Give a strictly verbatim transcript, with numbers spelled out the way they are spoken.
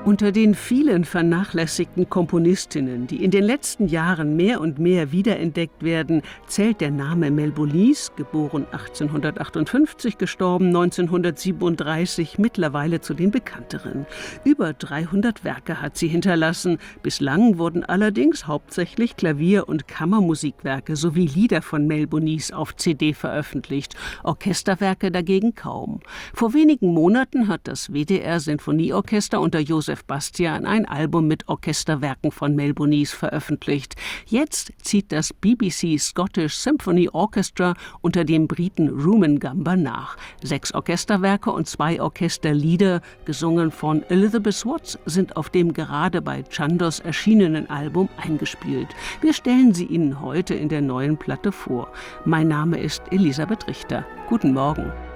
Unter den vielen vernachlässigten Komponistinnen, die in den letzten Jahren mehr und mehr wiederentdeckt werden, zählt der Name Mel Bonis, geboren achtzehnhundertachtundfünfzig, gestorben neunzehnhundertsiebenunddreißig, mittlerweile zu den bekannteren. Über dreihundert Werke hat sie hinterlassen. Bislang wurden allerdings hauptsächlich Klavier- und Kammermusikwerke sowie Lieder von Mel Bonis auf C D veröffentlicht, Orchesterwerke dagegen kaum. Vor wenigen Monaten hat das W D R-Sinfonieorchester unter Joseph Bastian ein Album mit Orchesterwerken von Mel Bonis veröffentlicht. Jetzt zieht das B B C Scottish Symphony Orchestra unter dem Briten Rumen Gamba nach. Sechs Orchesterwerke und zwei Orchesterlieder, gesungen von Elizabeth Watts, sind auf dem gerade bei Chandos erschienenen Album eingespielt. Wir stellen sie Ihnen heute in der neuen Platte vor. Mein Name ist Elisabeth Richter. Guten Morgen.